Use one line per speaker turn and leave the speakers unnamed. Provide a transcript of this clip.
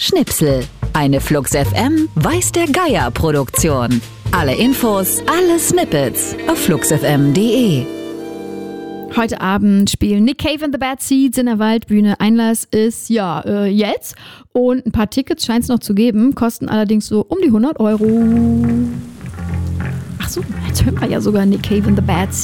Schnipsel. Eine Flux FM Weiß der Geier Produktion. Alle Infos, alle Snippets auf fluxfm.de.
Heute Abend spielen Nick Cave and the Bad Seeds in der Waldbühne. Einlass ist jetzt und ein paar Tickets scheint es noch zu geben, kosten allerdings so um die 100 Euro. Ach so, jetzt hören wir ja sogar Nick Cave and the Bad Seeds.